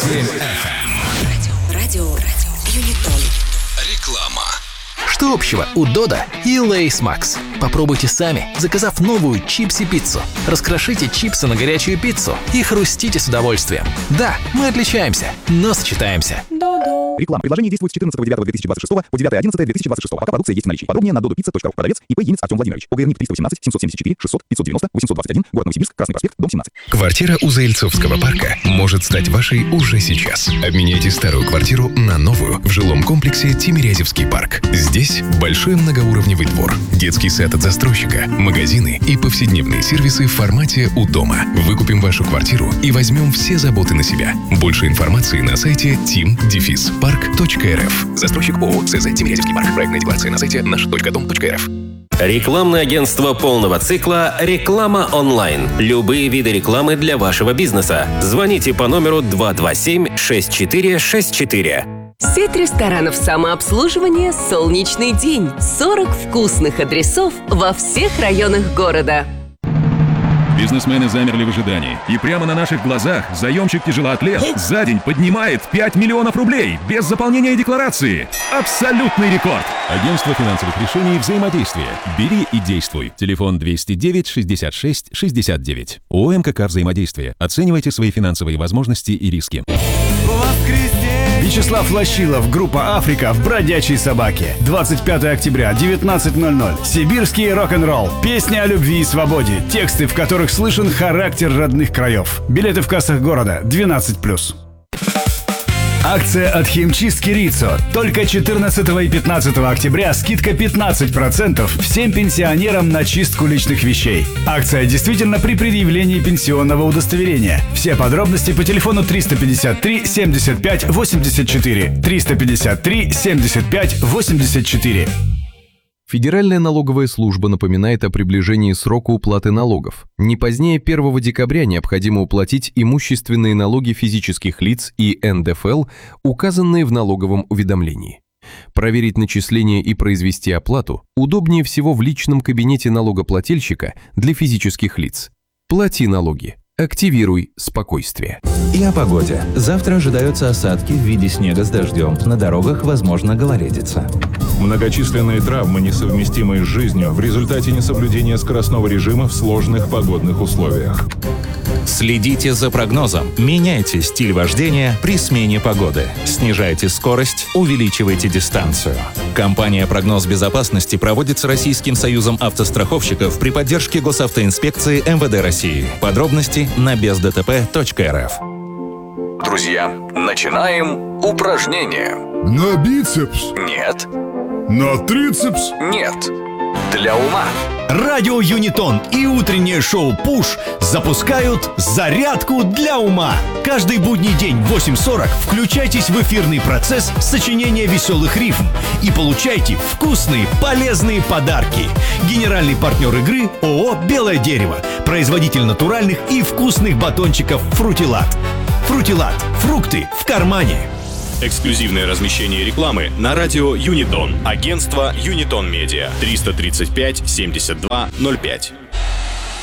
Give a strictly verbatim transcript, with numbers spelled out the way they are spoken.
семь эф эм. Радио, радио, Юнитон. Реклама. Что общего у Додо и Лейс Макс? Попробуйте сами, заказав новую чипси-пиццу. Раскрошите чипсы на горячую пиццу и хрустите с удовольствием. Да, мы отличаемся, но сочетаемся. Реклама. Предложение действует с четырнадцатого девятого две тысячи двадцать шестого по девятое одиннадцатое две тысячи двадцать шестого. Пока продукция есть в наличии. Подробнее на додо пицца точка ру. Продавец ИП Ейниц Артем Владимирович. ОГРНИК триста восемнадцать семьсот семьдесят четыре шестьсот пятьсот девяносто восемьсот двадцать один. Город Новосибирск. Красный проспект. Дом семнадцать. Квартира у Заильцовского парка может стать вашей уже сейчас. Обменяйте старую квартиру на новую в жилом комплексе Тимирязевский парк. Здесь большой многоуровневый двор, детский сад от застройщика, магазины и повседневные сервисы в формате «У дома». Выкупим вашу квартиру и возьмем все заботы на себя. Больше информации на сайте тим парк точка эр эф. Застройщик ООО ЦЗ Тимирязевский парк. Проектная декларация на сайте наш точка дом точка эр эф. Рекламное агентство полного цикла «Реклама онлайн». Любые виды рекламы для вашего бизнеса. Звоните по номеру два два семь шесть четыре шесть четыре. Сеть ресторанов самообслуживания «Солнечный день». сорок вкусных адресов во всех районах города. Бизнесмены замерли в ожидании. И прямо на наших глазах заемщик-тяжелоатлет за день поднимает пять миллионов рублей без заполнения декларации. Абсолютный рекорд! Агентство финансовых решений «Взаимодействие». Бери и действуй. Телефон двести девять шестьдесят шесть шестьдесят девять. ООО «МКК Взаимодействие». Оценивайте свои финансовые возможности и риски. Вячеслав Лощилов, группа «Африка» в «Бродячей собаке». двадцать пятого октября, девятнадцать ноль ноль. Сибирский рок-н-ролл. Песни о любви и свободе. Тексты, в которых слышен характер родных краев. Билеты в кассах города. двенадцать плюс. Акция от химчистки Рицо. Только четырнадцатого и пятнадцатого октября скидка пятнадцать процентов всем пенсионерам на чистку личных вещей. Акция действительно при предъявлении пенсионного удостоверения. Все подробности по телефону триста пятьдесят три семьдесят пять восемьдесят четыре. триста пятьдесят три семьдесят пять восемьдесят четыре. Федеральная налоговая служба напоминает о приближении срока уплаты налогов. Не позднее первого декабря необходимо уплатить имущественные налоги физических лиц и эн дэ эф эл, указанные в налоговом уведомлении. Проверить начисление и произвести оплату удобнее всего в личном кабинете налогоплательщика для физических лиц. Плати налоги. Активируй спокойствие. И о погоде. Завтра ожидаются осадки в виде снега с дождем. На дорогах возможна гололедица. Многочисленные травмы, несовместимые с жизнью, в результате несоблюдения скоростного режима в сложных погодных условиях. Следите за прогнозом. Меняйте стиль вождения при смене погоды. Снижайте скорость, увеличивайте дистанцию. Компания «Прогноз безопасности» проводится Российским союзом автостраховщиков при поддержке Госавтоинспекции эм вэ дэ России. Подробности на без дэ тэ пэ точка эр эф. Друзья, начинаем упражнение. На бицепс? Нет. На трицепс? Нет. Для ума. Радио Юнитон и утреннее шоу «Пуш» запускают зарядку для ума. Каждый будний день в восемь сорок включайтесь в эфирный процесс сочинения веселых рифм и получайте вкусные, полезные подарки. Генеральный партнер игры ООО «Белое дерево». Производитель натуральных и вкусных батончиков «Фрутилат». «Фрутилат». Фрукты в кармане. Эксклюзивное размещение рекламы на радио Юнитон. Агентство Юнитон Медиа. триста тридцать пять семьдесят два ноль пять.